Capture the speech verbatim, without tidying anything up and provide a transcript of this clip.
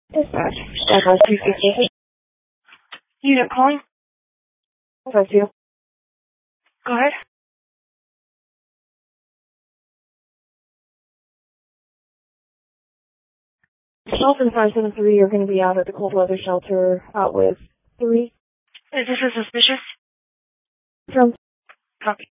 Dispatch. Dispatch two fifty. Unit calling. Five two. Go ahead. Myself and five seven three are going to be out at the cold weather shelter out with three. Is this a suspicious? From Copy.